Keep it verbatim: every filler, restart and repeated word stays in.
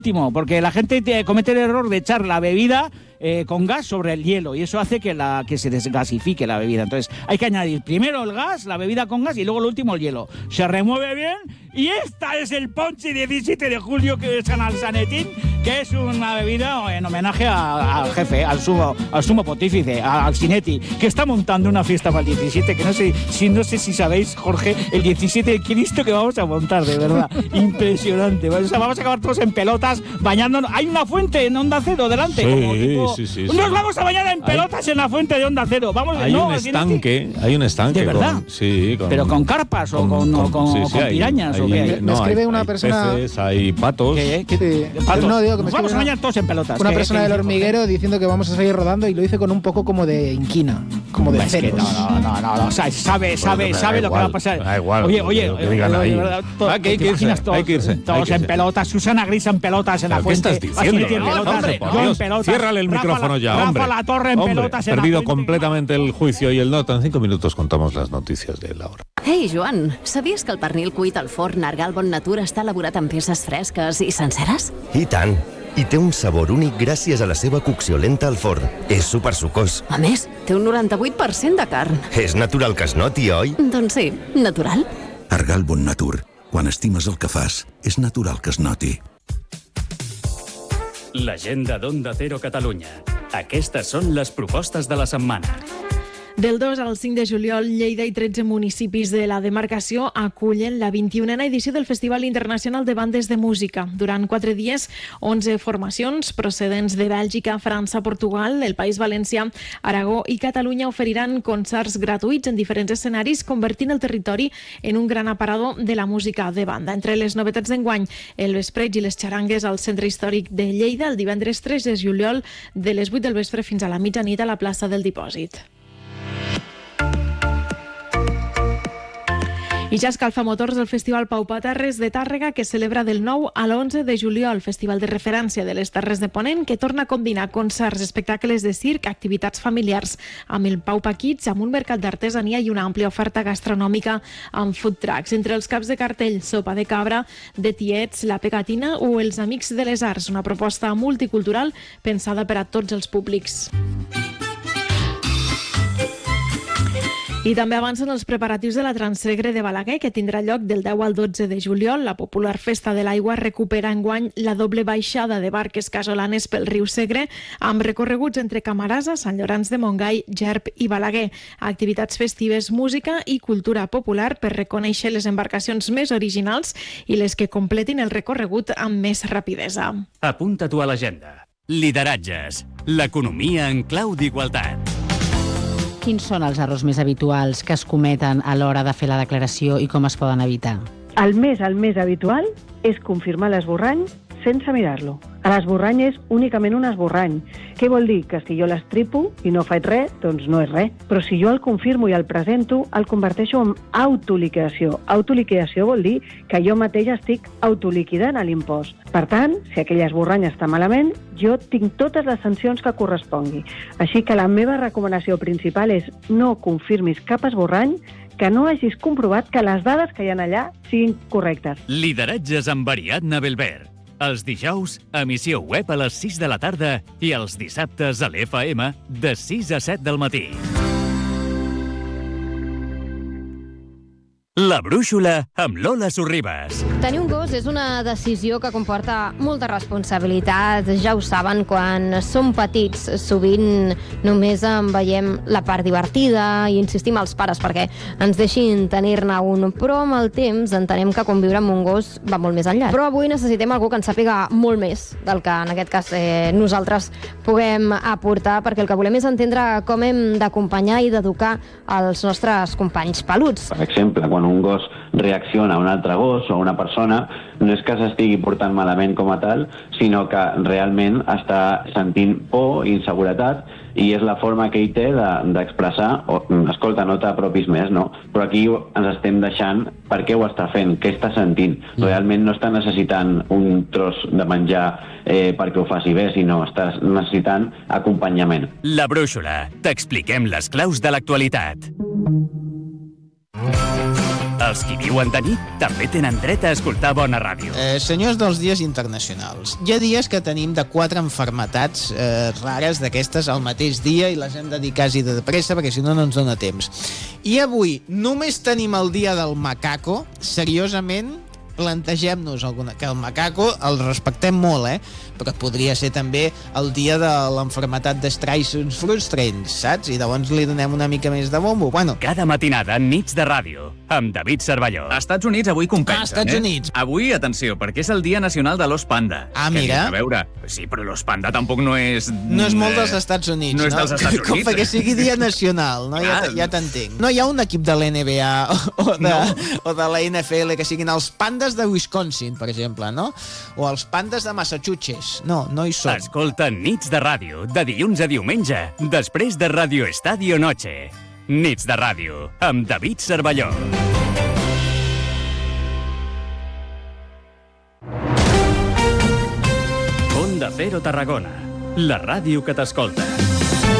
porque la gente comete el error de echar la bebida eh, con gas sobre el hielo y eso hace que, la, que se desgasifique la bebida. Entonces hay que añadir primero el gas, la bebida con gas y luego el último el hielo. Se remueve bien y esta es el ponche diecisiete de julio que es San Sanetín, que es una bebida en homenaje a, al jefe, al sumo, al sumo pontífice, a, al Sinetti, que está montando una fiesta para el diecisiete, que no sé si, no sé si sabéis, Jorge, el diecisiete de Cristo que vamos a montar, de verdad. Impresionante. O sea, vamos a acabar todos en pelotas, bañándonos. Hay una fuente en Onda Cero delante. Sí, como tipo, sí, sí, Nos sí. vamos a bañar en pelotas hay, en la fuente de Onda Cero. Vamos, hay no, un estanque, hay un estanque. ¿De verdad? Con, sí, con, ¿Pero con carpas o con, con, con, sí, sí, con pirañas? Hay, ¿o qué? hay, no, me escribe hay, una hay persona... peces, hay patos. ¿Qué? ¿Qué? Sí. ¿Patos? No, digo que me Nos vamos a una, bañar todos en pelotas. Una ¿Qué, persona qué del dice, hormiguero Jorge? diciendo que vamos a seguir rodando y lo dice con un poco como de inquina, como de Es que celos. no, no, no, no, no, o sea, sabe, sabe, Bueno, sabe da lo igual, que va a pasar. da igual, Oye, oye, lo que digan de ahí. verdad, todo- Ah, que hay ¿te que irse, imaginas todos, hay que irse, todos hay que en irse. pelotas, Susana Gris en pelotas en la ¿Pero qué fuente. estás diciendo? Así en No, pelotas, hombre, por yo en Dios, pelotas. ciérrale el Rafa micrófono la- ya, Rafa hombre. la Torre en Hombre, pelotas en la perdido fuente. completamente el juicio y el nota. En cinco minutos contamos las noticias de la hora. Ei, Joan, sabies que el pernil cuit al forn Argal Bon Natura està elaborat amb peces fresques i senceres? I tant. I té un sabor únic gràcies a la seva cocció lenta al forn. És supersucós. A més, té un noranta-vuit per cent de carn. És natural que es noti, oi? Doncs sí, natural. Argal Bon Natur. Quan estimes el que fas, és natural que es noti. L'agenda d'Onda Cero Catalunya. Aquestes són les propostes de la setmana. Del dos al cinc de juliol, Lleida i tretze municipis de la demarcació acullen la vint-i-unena edició del Festival Internacional de Bandes de Música. Durant quatre dies, onze formacions procedents de Bèlgica, França, Portugal, el País Valencià, Aragó i Catalunya oferiran concerts gratuïts en diferents escenaris, convertint el territori en un gran aparador de la música de banda. Entre les novetats d'enguany, el vespreig i les xarangues al Centre Històric de Lleida, el divendres tres de juliol, de les vuit del vespre fins a la mitjanit a la plaça del Dipòsit. I ja escalfa motors del Festival Pau Patarres de Tàrrega, que celebra del nou a l'onze de juliol, festival de referència de les Terres de Ponent, que torna a combinar concerts, espectacles de circ, activitats familiars, amb el Pau Paquits, amb un mercat d'artesania i una àmplia oferta gastronòmica amb food trucks. Entre els caps de cartell, sopa de cabra, de tiets, la pegatina o els Amics de les Arts, una proposta multicultural pensada per a tots els públics. I també avancen els preparatius de la Transsegre de Balaguer, que tindrà lloc del deu al dotze de juliol. La popular Festa de l'Aigua recupera enguany la doble baixada de barques casolanes pel riu Segre, amb recorreguts entre Camarasa, Sant Llorenç de Montgai, Gerb i Balaguer. Activitats festives, música i cultura popular per reconèixer les embarcacions més originals i les que completin el recorregut amb més rapidesa. Apunta-t'ho a l'agenda. Lideratges. L'economia en clau d'igualtat. Quins són els errors més habituals que es cometen a l'hora de fer la declaració i com es poden evitar? El més, el més habitual és confirmar l'esborrany sense mirar-lo. L'esborrany és únicament un esborrany. Què vol dir? Que si jo l'estripo i no faig res, doncs no és res. Però si jo el confirmo i el presento, el converteixo en autoliquidació. Autoliquidació vol dir que jo mateix estic autoliquidant l'impost. Per tant, si aquell esborrany està malament, jo tinc totes les sancions que correspongui. Així que la meva recomanació principal és no confirmis cap esborrany que no hagis comprovat que les dades que hi ha allà siguin correctes. Lideratges amb Ariadna Belver. Els dijous, emissió web a les sis de la tarda i els dissabtes a l'F M de sis a set del matí. La brúixola amb Lola Sorribas. Tenir un gos és una decisió que comporta molta responsabilitat. Ja ho saben, quan som petits sovint només en veiem la part divertida i insistim als pares perquè ens deixin tenir-ne un, però amb el temps entenem que conviure amb un gos va molt més enllà. Però avui necessitem algú que ens sàpiga molt més del que en aquest cas eh, nosaltres puguem aportar, perquè el que volem és entendre com hem d'acompanyar i d'educar els nostres companys peluts. Per exemple, quan un gos reacciona a un altre gos o a una persona, no és que s'estigui portant malament com a tal, sinó que realment està sentint por i inseguretat i és la forma que ell té d'expressar, de, oh, escolta, no t'apropis més, no? Però aquí ens estem deixant per què ho està fent, què està sentint. Realment no està necessitant un tros de menjar eh, perquè ho faci bé, sinó està necessitant acompanyament. La brúixola. T'expliquem les claus de l'actualitat. Els qui viuen de nit també tenen dret a escoltar bona ràdio. Eh, senyors dels dies internacionals, hi ha dies que tenim de quatre enfermetats eh, rares d'aquestes al mateix dia i les hem de dir quasi de pressa perquè si no no ens dona temps. I avui només tenim el dia del macaco. Seriosament, plantegem-nos alguna... que el macaco el respectem molt, eh? Però podria ser també el dia de l'enfermetat d'Streisons Frustrens, saps? I llavors li donem una mica més de bombo. Bueno. Cada matinada, Nits de Ràdio, amb David Cervelló. A Estats Units avui compensen, Ah, Estats eh? Units. Avui, atenció, perquè és el Dia Nacional de l'Os Panda. Ah, Que mira. dius, a veure, sí, però l'Os Panda tampoc no és... No és molt dels Estats Units, no? No és dels Estats Units. Com perquè sigui dia nacional, no? Ja, Clar. ja t'entenc. No hi ha un equip de l'N B A o, o, de, No. o de la N F L que siguin els pandes de Wisconsin, per exemple, no? O els pandes de Massachusetts. No, no hi són. Escolta Nits de Ràdio, de dilluns a diumenge, després de Radio Estadio Noche. Nits de Ràdio, amb David Cervelló. Onda Cero Tarragona, la ràdio que t'escolta.